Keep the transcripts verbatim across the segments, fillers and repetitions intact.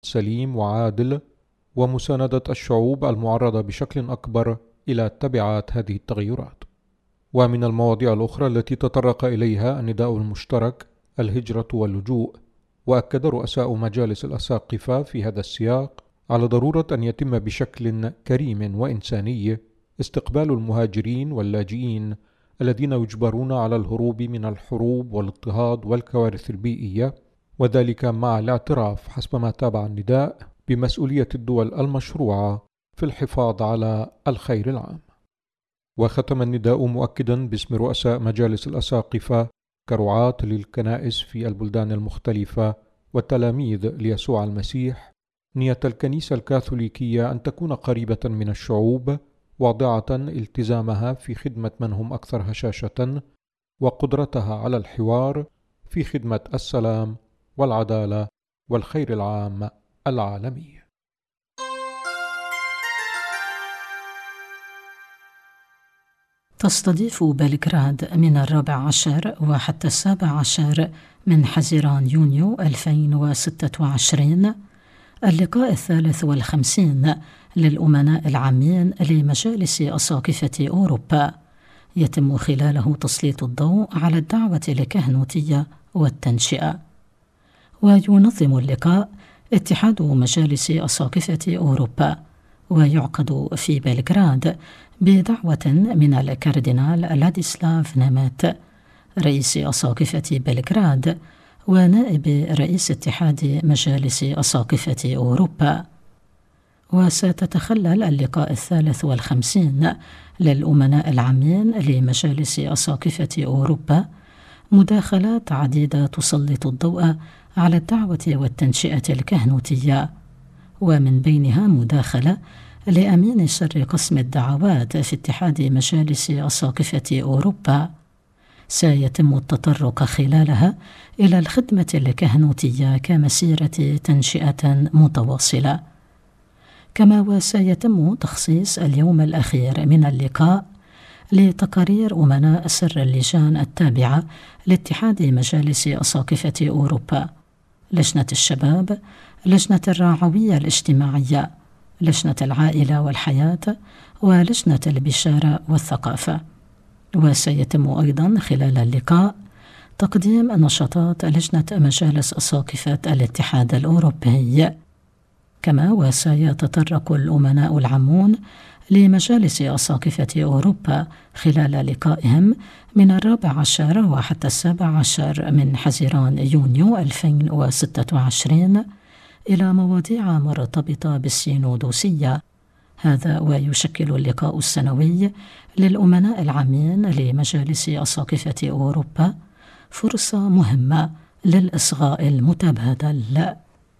سليم وعادل، ومساندة الشعوب المعرضة بشكل أكبر إلى تبعات هذه التغيرات. ومن المواضيع الأخرى التي تطرق إليها النداء المشترك الهجرة واللجوء، وأكد رؤساء مجالس الأساقفة في هذا السياق على ضرورة أن يتم بشكل كريم وإنساني استقبال المهاجرين واللاجئين الذين يجبرون على الهروب من الحروب والاضطهاد والكوارث البيئية، وذلك مع الاعتراف حسب ما تابع النداء بمسؤولية الدول المشروعة في الحفاظ على الخير العام. وختم النداء مؤكدا باسم رؤساء مجالس الأساقفة كرعاة للكنائس في البلدان المختلفة وتلاميذ ليسوع المسيح نية الكنيسة الكاثوليكية أن تكون قريبة من الشعوب، واضعة التزامها في خدمة من هم أكثر هشاشة، وقدرتها على الحوار في خدمة السلام والعدالة والخير العام العالمي. تستضيف بلغراد من الرابع عشر وحتى السابع عشر من حزيران يونيو ألفين وستة وعشرين اللقاء الثالث والخمسين للأمناء العامين لمجالس أساقفة أوروبا، يتم خلاله تسليط الضوء على الدعوة الكهنوتية والتنشئة. وينظم اللقاء اتحاد مجالس أساقفة أوروبا، ويعقد في بلغراد بدعوة من الكاردينال لاديسلاف نيمت رئيس أساقفة بلغراد ونائب رئيس اتحاد مجالس أساقفة أوروبا. وستتخلل اللقاء الثالث والخمسين للأمناء العامين لمجالس أساقفة أوروبا مداخلات عديدة تسلط الضوء على الدعوة والتنشئة الكهنوتية، ومن بينها مداخلة لأمين سر قسم الدعوات في اتحاد مجالس أساقفة أوروبا سيتم التطرق خلالها إلى الخدمة الكهنوتية كمسيرة تنشئة متواصلة. كما وسيتم تخصيص اليوم الأخير من اللقاء لتقارير أمناء سر اللجان التابعة لاتحاد مجالس أساقفة أوروبا: لجنة الشباب، لجنة الرعوية الاجتماعية، لجنة العائلة والحياة، ولجنة البشارة والثقافة. وسيتم أيضا خلال اللقاء تقديم نشاطات لجنة مجالس أساقفة الاتحاد الأوروبي. كما وسيتطرق الأمناء العامون لمجالس أساقفة أوروبا خلال لقائهم من الرابع عشر وحتى السابع عشر من حزيران يونيو ألفين وستة وعشرين إلى مواضيع مرتبطة بالسينودوسية. هذا ويشكل اللقاء السنوي للأمناء العامين لمجالس أساقفة أوروبا فرصة مهمة للإصغاء المتبادل.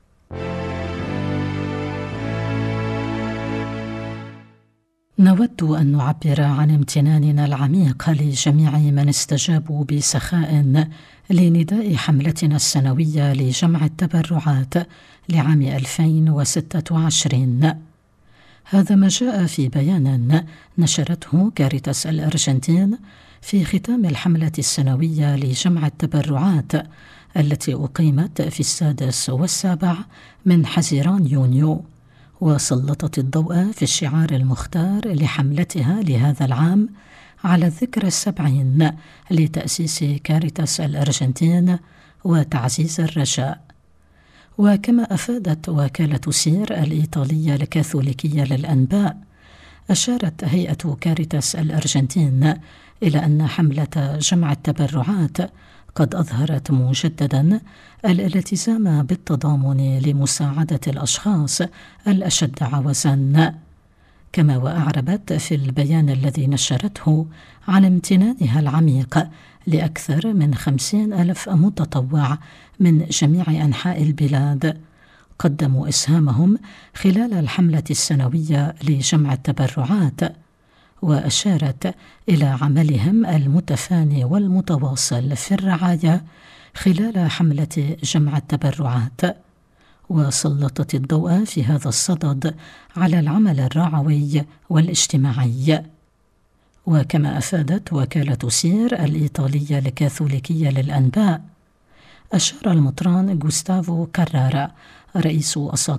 نود أن نعبر عن امتناننا العميق لجميع من استجابوا بسخاء لنداء حملتنا السنوية لجمع التبرعات لعام ألفين وستة وعشرين. هذا ما جاء في بيان نشرته كاريتاس الأرجنتين في ختام الحملة السنوية لجمع التبرعات التي أقيمت في السادس والسابع من حزيران يونيو، وسلطت الضوء في الشعار المختار لحملتها لهذا العام على الذكرى السبعين لتأسيس كاريتاس الأرجنتين وتعزيز الرجاء. وكما أفادت وكالة سير الإيطالية الكاثوليكية للأنباء، أشارت هيئة كاريتاس الأرجنتين إلى أن حملة جمع التبرعات قد أظهرت مجددا الالتزام بالتضامن لمساعدة الأشخاص الأشد عوزا. كما وأعربت في البيان الذي نشرته عن امتنانها العميق لأكثر من خمسين ألف متطوع من جميع أنحاء البلاد قدموا إسهامهم خلال الحملة السنوية لجمع التبرعات، وأشارت إلى عملهم المتفاني والمتواصل في الرعاية خلال حملة جمع التبرعات، وسلطت الضوء في هذا الصدد على العمل الرعوي والاجتماعي. وكما أفادت وكالة سير الإيطالية الكاثوليكية للأنباء أشار المطران غوستافو كارارا رئيس أساطير